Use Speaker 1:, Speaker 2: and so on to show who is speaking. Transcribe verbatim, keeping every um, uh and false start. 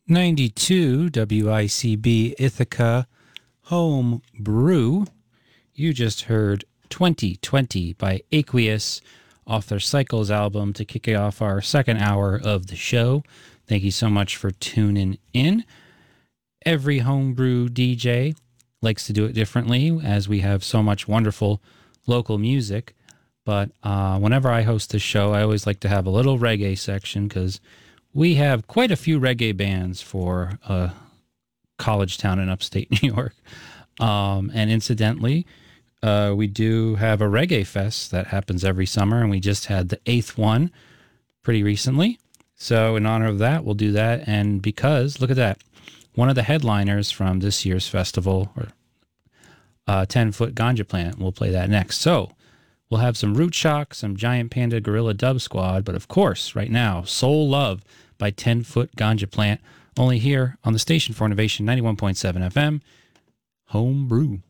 Speaker 1: ninety-two W I C B Ithaca Home Brew. You just heard twenty twenty by Aqueous off their Cycles album to kick off our second hour of the show. Thank you so much for tuning in. Every homebrew D J likes to do it differently as we have so much wonderful local music. But uh, whenever I host this show, I always like to have a little reggae section because we have quite a few reggae bands for a college town in upstate New York. Um, and incidentally, uh, we do have a reggae fest that happens every summer, and we just had the eighth one pretty recently. So in honor of that, we'll do that. And because, look at that, one of the headliners from this year's festival, or uh, ten-Foot Ganja Plant, we'll play that next. So we'll have some Root Shock, some Giant Panda Gorilla Dub Squad, but of course, right now, Soul Love by ten-Foot Ganja Plant, only here on the Station for Innovation, ninety-one point seven F M, Home Brew.